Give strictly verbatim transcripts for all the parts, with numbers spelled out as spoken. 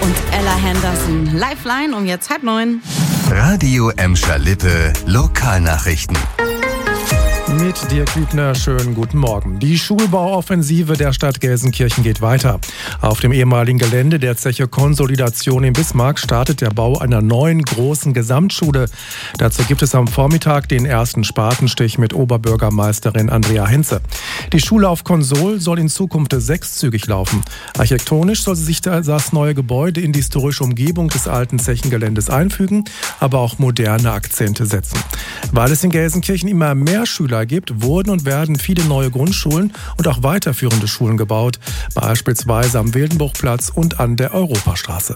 und Ella Henderson. Lifeline um jetzt halb neun. Radio Emscher Lippe, Lokalnachrichten. Mit Dirk Hübner, schönen guten Morgen. Die Schulbauoffensive der Stadt Gelsenkirchen geht weiter. Auf dem ehemaligen Gelände der Zeche Konsolidation in Bismarck startet der Bau einer neuen großen Gesamtschule. Dazu gibt es am Vormittag den ersten Spatenstich mit Oberbürgermeisterin Andrea Henze. Die Schule auf Konsol soll in Zukunft sechszügig laufen. Architektonisch soll sie sich das neue Gebäude in die historische Umgebung des alten Zechengeländes einfügen, aber auch moderne Akzente setzen. Weil es in Gelsenkirchen immer mehr Schüler gibt, wurden und werden viele neue Grundschulen und auch weiterführende Schulen gebaut, beispielsweise am Wildenbruchplatz und an der Europastraße.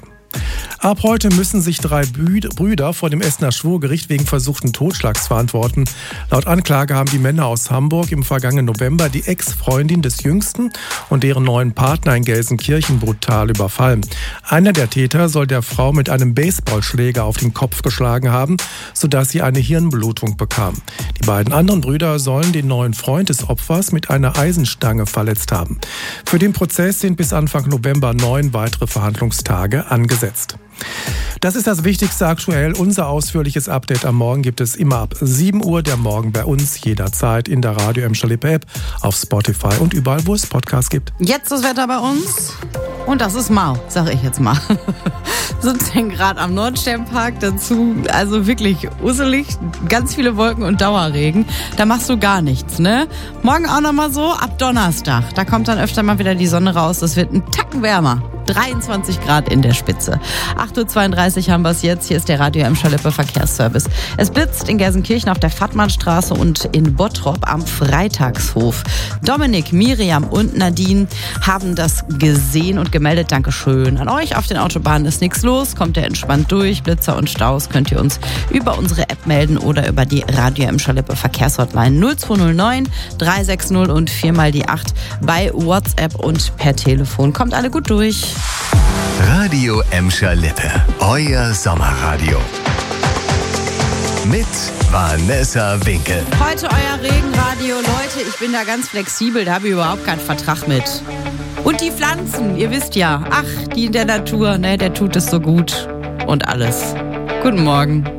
Ab heute müssen sich drei Brüder vor dem Essener Schwurgericht wegen versuchten Totschlags verantworten. Laut Anklage haben die Männer aus Hamburg im vergangenen November die Ex-Freundin des Jüngsten und deren neuen Partner in Gelsenkirchen brutal überfallen. Einer der Täter soll der Frau mit einem Baseballschläger auf den Kopf geschlagen haben, sodass sie eine Hirnblutung bekam. Die beiden anderen Brüder sollen den neuen Freund des Opfers mit einer Eisenstange verletzt haben. Für den Prozess sind bis Anfang November neun weitere Verhandlungstage angesetzt. Das ist das Wichtigste aktuell. Unser ausführliches Update am Morgen gibt es immer ab sieben Uhr. Der Morgen bei uns jederzeit in der Radio Emscher Lippe App, auf Spotify und überall, wo es Podcasts gibt. Jetzt das Wetter bei uns. Und das ist mau, sag ich jetzt mal. siebzehn Grad am Nordsternpark, dazu also wirklich usselig, ganz viele Wolken und Dauerregen. Da machst du gar nichts, ne? Morgen auch nochmal so, ab Donnerstag. Da kommt dann öfter mal wieder die Sonne raus. Das wird ein Tacken wärmer. dreiundzwanzig Grad in der Spitze. acht Uhr zweiunddreißig haben wir es jetzt. Hier ist der Radio Emscher Lippe Verkehrsservice. Es blitzt in Gelsenkirchen auf der Fattmannstraße und in Bottrop am Freitagshof. Dominik, Miriam und Nadine haben das gesehen und gemeldet. Dankeschön an euch. Auf den Autobahnen ist nichts los. Kommt ihr entspannt durch. Blitzer und Staus könnt ihr uns über unsere App melden oder über die Radio Emscher Lippe Verkehrshotline null zwei null neun drei sechs null und viermal die acht bei WhatsApp und per Telefon. Kommt alle gut durch. Radio Emscher Lippe, euer Sommerradio. Mit Vanessa Winkel. Heute euer Regenradio. Leute, ich bin da ganz flexibel, da habe ich überhaupt keinen Vertrag mit. Und die Pflanzen, ihr wisst ja, ach, die in der Natur, ne, der tut es so gut. Und alles. Guten Morgen.